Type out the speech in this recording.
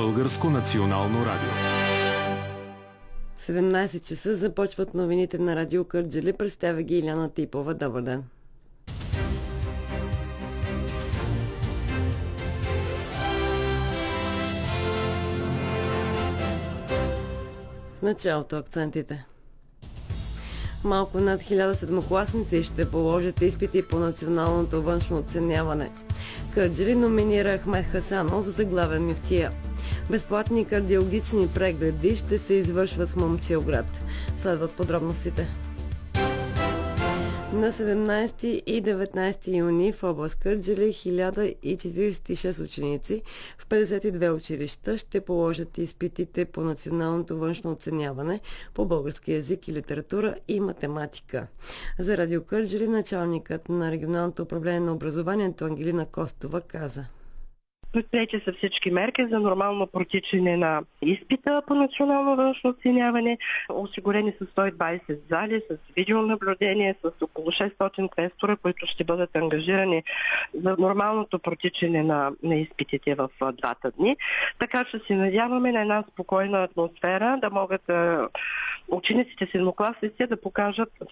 Българско национално радио. 17 часа започват новините на Радио Кърджали. Представя ги Иляна Типова. Добър ден. В началото акцентите. Малко над 1000 седмокласници ще положат изпити по националното външно оценяване. Кърджали номинира Ахмед Хасанов за главен мюфтия. Безплатни кардиологични прегледи ще се извършват в Момчилград. Следват подробностите. На 17 и 19 юни в област Кърджали 1046 ученици в 52 училища ще положат изпитите по националното външно оценяване по български език и литература и математика. За Радио Кърджали началникът на регионалното управление на образованието Ангелина Костова каза: Предприети са всички мерки за нормално протичане на изпита по национално външно оценяване. Осигурени са 120 зали с видеонаблюдение, с около 600 квестора, които ще бъдат ангажирани за нормалното протичане на изпитите в двата дни. Така че се надяваме на една спокойна атмосфера, да могат учениците седмокласници да покажат